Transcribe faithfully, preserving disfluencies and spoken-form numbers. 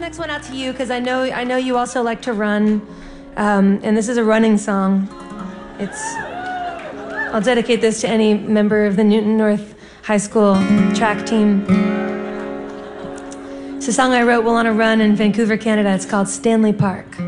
next one out to you because I know I know you also like to run, um, and this is a running song. It's I'll dedicate this to any member of the Newton North High School track team. It's a song I wrote while on a run in Vancouver, Canada. It's called Stanley Park.